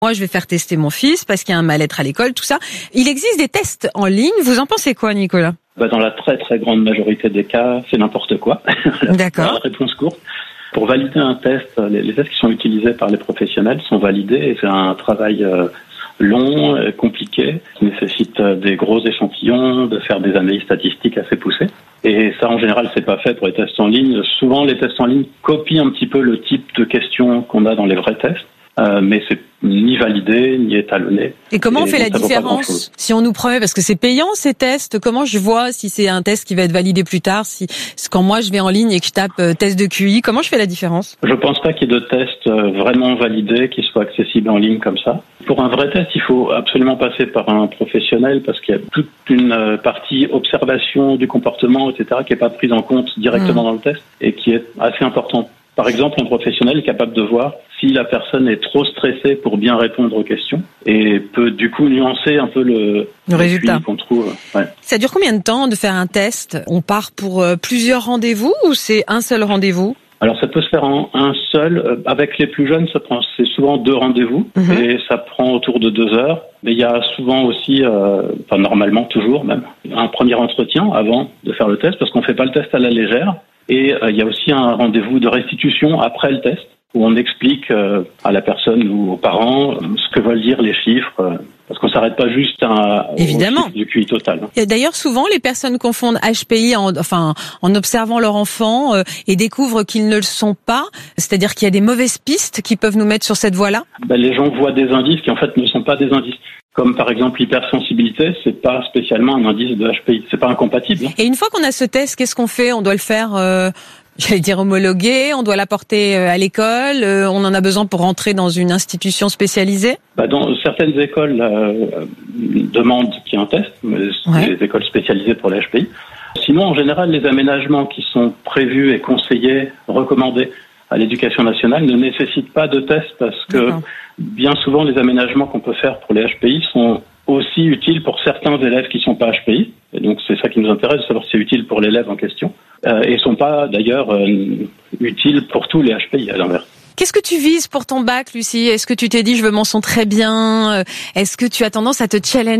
Moi, je vais faire tester mon fils parce qu'il y a un mal-être à l'école, tout ça. Il existe des tests en ligne. Vous en pensez quoi, Nicolas ? Dans la très très grande majorité des cas, c'est n'importe quoi. D'accord. La réponse courte. Pour valider un test, les tests qui sont utilisés par les professionnels sont validés et c'est un travail long, compliqué, qui nécessite des gros échantillons, de faire des analyses statistiques assez poussées. Et ça, en général, c'est pas fait pour les tests en ligne. Souvent, les tests en ligne copient un petit peu le type de questions qu'on a dans les vrais tests. Mais c'est ni validé, ni étalonné. Et comment on fait la différence si on nous promet, parce que c'est payant ces tests, comment je vois si c'est un test qui va être validé plus tard, quand moi je vais en ligne et que je tape test de QI, comment je fais la différence ? Je pense pas qu'il y ait de tests vraiment validés qui soient accessibles en ligne comme ça. Pour un vrai test, il faut absolument passer par un professionnel parce qu'il y a toute une partie observation du comportement, etc., qui est pas prise en compte directement dans le test et qui est assez importante. Par exemple, un professionnel est capable de voir si la personne est trop stressée pour bien répondre aux questions et peut du coup nuancer un peu le résultat qu'on trouve. Ouais. Ça dure combien de temps de faire un test ? On part pour plusieurs rendez-vous ou c'est un seul rendez-vous ? Alors ça peut se faire en un seul. Avec les plus jeunes, c'est souvent 2 rendez-vous et ça prend autour de 2 heures. Mais il y a souvent aussi, normalement toujours même, un premier entretien avant de faire le test parce qu'on fait pas le test à la légère. Et il y a aussi un rendez-vous de restitution après le test où on explique à la personne ou aux parents ce que veulent dire les chiffres, parce qu'on s'arrête pas juste au chiffre du QI total. Et d'ailleurs, souvent, les personnes confondent HPI en observant leur enfant et découvrent qu'ils ne le sont pas. C'est-à-dire qu'il y a des mauvaises pistes qui peuvent nous mettre sur cette voie-là. Les gens voient des indices qui en fait ne sont pas des indices. Comme par exemple l'hypersensibilité, c'est pas spécialement un indice de HPI, c'est pas incompatible. Et une fois qu'on a ce test, qu'est-ce qu'on fait ? On doit le faire, homologué, on doit l'apporter à l'école, on en a besoin pour rentrer dans une institution spécialisée ? Dans certaines écoles demandent qu'il y ait un test, mais c'est les écoles spécialisées pour les HPI. Sinon, en général, les aménagements qui sont prévus et conseillés, recommandés à l'éducation nationale ne nécessitent pas de test parce que bien souvent les aménagements qu'on peut faire pour les HPI sont aussi utiles pour certains élèves qui ne sont pas HPI. Et donc c'est ça qui nous intéresse, de savoir si c'est utile pour l'élève en question. Et ne sont pas d'ailleurs utiles pour tous les HPI à l'inverse. Qu'est-ce que tu vises pour ton bac, Lucie ? Est-ce que tu t'es dit je veux mention très bien ? Est-ce que tu as tendance à te challenger ?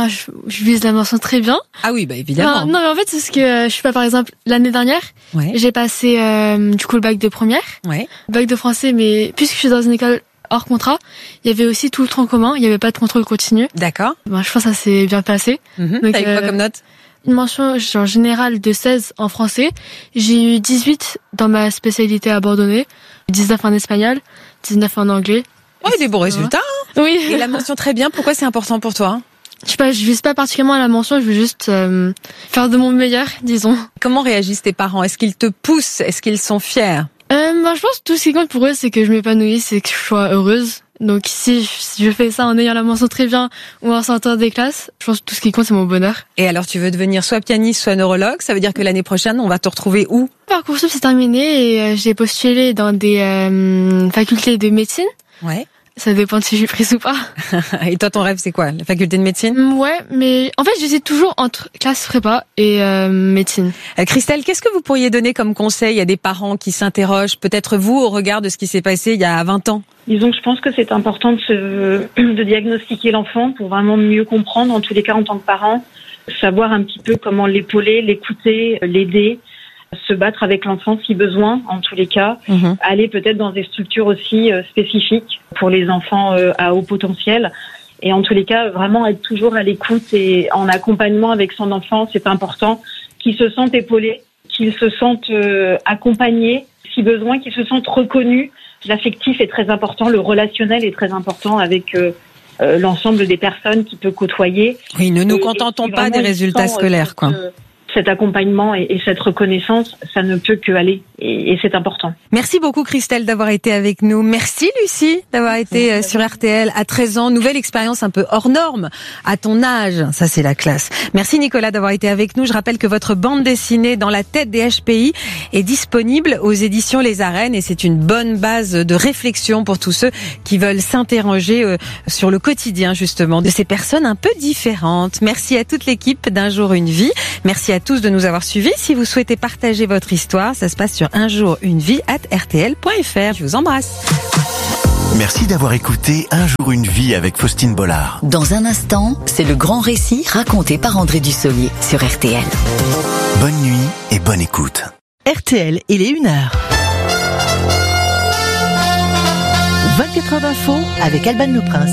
Je vise la mention très bien. Ah oui, évidemment. Non, mais en fait, c'est ce que je sais pas, par exemple, l'année dernière, j'ai passé le bac de première, bac de français, mais puisque je suis dans une école hors contrat, il y avait aussi tout le tronc commun, il y avait pas de contrôle continu. D'accord. Je pense que ça s'est bien passé. Donc, t'as eu quoi comme note ? Une mention générale de 16 en français. J'ai eu 18 dans ma spécialité abandonnée, 19 en espagnol, 19 en anglais. Ouais, des bons résultats. Hein. Oui. Et la mention très bien, pourquoi c'est important pour toi ? Je sais pas, je vise pas particulièrement à la mention, je veux juste faire de mon meilleur, disons. Comment réagissent tes parents ? Est-ce qu'ils te poussent ? Est-ce qu'ils sont fiers ? Je pense que tout ce qui compte pour eux, c'est que je m'épanouisse, c'est que je sois heureuse. Donc si je fais ça en ayant la mention très bien ou en sortant des classes, je pense que tout ce qui compte, c'est mon bonheur. Et alors, tu veux devenir soit pianiste, soit neurologue ? Ça veut dire que l'année prochaine, on va te retrouver où ? Parcoursup, c'est terminé et j'ai postulé dans des facultés de médecine. Ouais. Ça dépend de si je suis prise ou pas. Et toi, ton rêve, c'est quoi ? La faculté de médecine ? Ouais, mais en fait, j'hésite toujours entre classe prépa et médecine. Christelle, qu'est-ce que vous pourriez donner comme conseil à des parents qui s'interrogent, peut-être vous, au regard de ce qui s'est passé il y a 20 ans ? Disons que je pense que c'est important de diagnostiquer l'enfant pour vraiment mieux comprendre, en tous les cas en tant que parent, savoir un petit peu comment l'épauler, l'écouter, l'aider, se battre avec l'enfant si besoin, en tous les cas, aller peut-être dans des structures aussi spécifiques pour les enfants à haut potentiel. Et en tous les cas, vraiment être toujours à l'écoute et en accompagnement avec son enfant, c'est important qu'il se sente épaulé, qu'il se sente accompagné, si besoin, qu'il se sente reconnu. L'affectif est très important, le relationnel est très important avec l'ensemble des personnes qu'il peut côtoyer. Oui, ne nous contentons pas des résultats scolaires, quoi. Cet accompagnement et cette reconnaissance, ça ne peut que aller et c'est important. Merci beaucoup Christelle d'avoir été avec nous. Merci Lucie d'avoir été sur RTL à 13 ans. Nouvelle expérience un peu hors norme à ton âge. Ça c'est la classe. Merci Nicolas d'avoir été avec nous. Je rappelle que votre bande dessinée Dans la tête des HPI est disponible aux éditions Les Arènes et c'est une bonne base de réflexion pour tous ceux qui veulent s'interroger sur le quotidien justement de ces personnes un peu différentes. Merci à toute l'équipe d'Un jour une vie. Merci à tous de nous avoir suivis. Si vous souhaitez partager votre histoire, ça se passe sur unjournevie@rtl.fr. Je vous embrasse. Merci d'avoir écouté Un jour une vie avec Faustine Bollard. Dans un instant, c'est le grand récit raconté par André Dussolier sur RTL. Bonne nuit et bonne écoute. RTL, il est 1h. 24 heures d'info avec Alban Le Prince.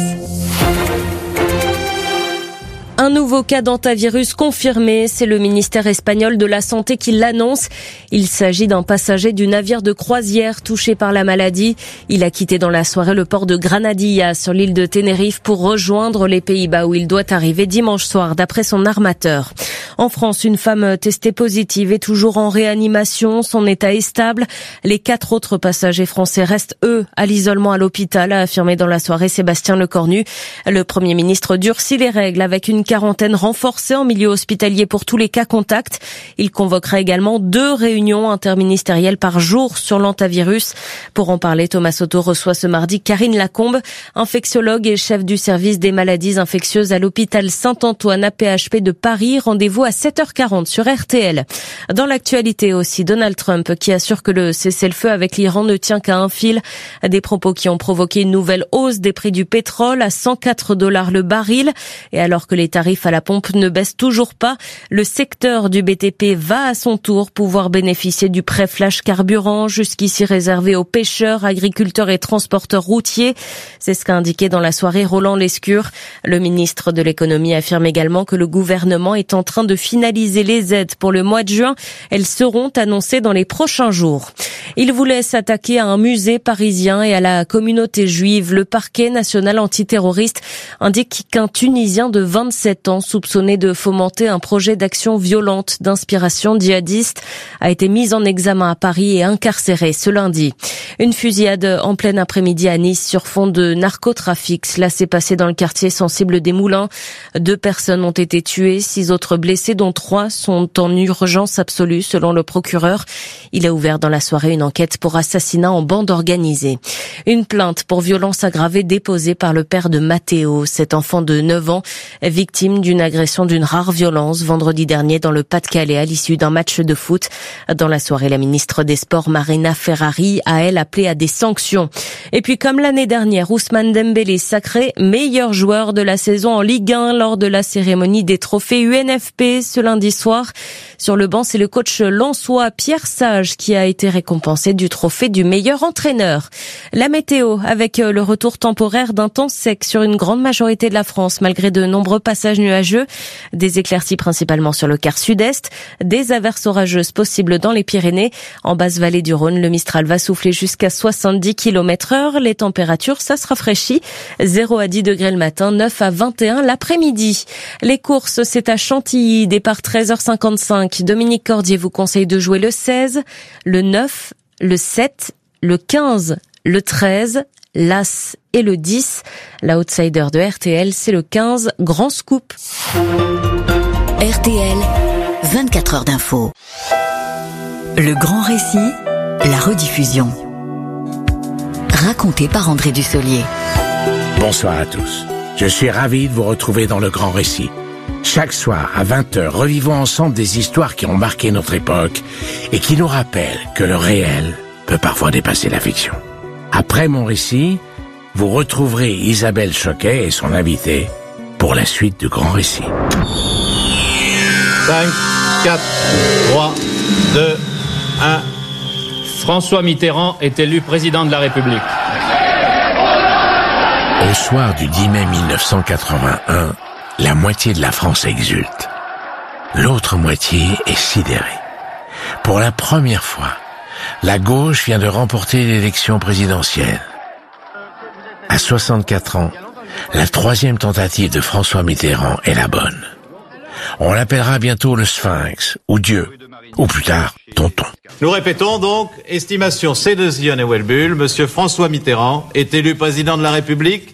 Un nouveau cas d'hantavirus confirmé, c'est le ministère espagnol de la Santé qui l'annonce. Il s'agit d'un passager du navire de croisière touché par la maladie. Il a quitté dans la soirée le port de Granadilla sur l'île de Tenerife pour rejoindre les Pays-Bas où il doit arriver dimanche soir d'après son armateur. En France, une femme testée positive est toujours en réanimation. Son état est stable. Les 4 autres passagers français restent, eux, à l'isolement à l'hôpital, a affirmé dans la soirée Sébastien Lecornu. Le Premier ministre durcit les règles avec une quarantaine renforcée en milieu hospitalier pour tous les cas contacts. Il convoquera également 2 réunions interministérielles par jour sur l'hantavirus. Pour en parler, Thomas Soto reçoit ce mardi Karine Lacombe, infectiologue et chef du service des maladies infectieuses à l'hôpital Saint-Antoine APHP de Paris. Rendez-vous à 7h40 sur RTL. Dans l'actualité aussi, Donald Trump qui assure que le cessez-le-feu avec l'Iran ne tient qu'à un fil. Des propos qui ont provoqué une nouvelle hausse des prix du pétrole à $104 le baril. Et alors que les tarifs à la pompe ne baissent toujours pas, le secteur du BTP va à son tour pouvoir bénéficier du prêt flash carburant, jusqu'ici réservé aux pêcheurs, agriculteurs et transporteurs routiers. C'est ce qu'a indiqué dans la soirée Roland Lescure. Le ministre de l'économie affirme également que le gouvernement est en train de finaliser les aides pour le mois de juin. Elles seront annoncées dans les prochains jours. Il voulait s'attaquer à un musée parisien et à la communauté juive. Le parquet national antiterroriste indique qu'un Tunisien de 27 ans, soupçonné de fomenter un projet d'action violente d'inspiration djihadiste, a été mis en examen à Paris et incarcéré ce lundi. Une fusillade en plein après-midi à Nice sur fond de narcotrafic. Cela s'est passé dans le quartier sensible des Moulins. 2 personnes ont été tuées, 6 autres blessés, dont 3 sont en urgence absolue selon le procureur. Il a ouvert dans la soirée une enquête pour assassinat en bande organisée. Une plainte pour violence aggravée déposée par le père de Matteo, cet enfant de 9 ans, victime d'une agression d'une rare violence vendredi dernier dans le Pas-de-Calais à l'issue d'un match de foot. Dans la soirée, la ministre des Sports, Marina Ferrari, a elle appelé à des sanctions. Et puis comme l'année dernière, Ousmane Dembélé sacré meilleur joueur de la saison en Ligue 1 lors de la cérémonie des trophées UNFP ce lundi soir. Sur le banc, c'est le coach lensois Pierre Sage qui a été récompensé du trophée du meilleur entraîneur. La météo, avec le retour temporaire d'un temps sec sur une grande majorité de la France, malgré de nombreux passages nuageux, des éclaircies principalement sur le quart sud-est, des averses orageuses possibles dans les Pyrénées. En basse vallée du Rhône, le Mistral va souffler jusqu'à 70 km/h. Les températures, ça se rafraîchit. 0 à 10 degrés le matin, 9 à 21 l'après-midi. Les courses, c'est à Chantilly, départ 13h55. Dominique Cordier vous conseille de jouer le 16, le 9, le 7, le 15, le 13, l'As et le 10. L'outsider de RTL, c'est le 15, Grand Scoop. RTL, 24 heures d'info. Le grand récit, la rediffusion. Raconté par André Dussolier. Bonsoir à tous. Je suis ravi de vous retrouver dans le grand récit. Chaque soir, à 20h, revivons ensemble des histoires qui ont marqué notre époque et qui nous rappellent que le réel peut parfois dépasser la fiction. Après mon récit, vous retrouverez Isabelle Choquet et son invité pour la suite du grand récit. 5, 4, 3, 2, 1. François Mitterrand est élu président de la République. Au soir du 10 mai 1981, la moitié de la France exulte. L'autre moitié est sidérée. Pour la première fois, la gauche vient de remporter l'élection présidentielle. À 64 ans, la 3e tentative de François Mitterrand est la bonne. On l'appellera bientôt le Sphinx, ou Dieu, ou plus tard, Tonton. Nous répétons donc, estimation C2Zion et Welbull, Monsieur François Mitterrand est élu président de la République,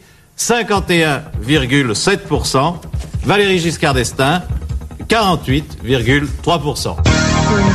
51,7%, Valéry Giscard d'Estaing, 48,3%.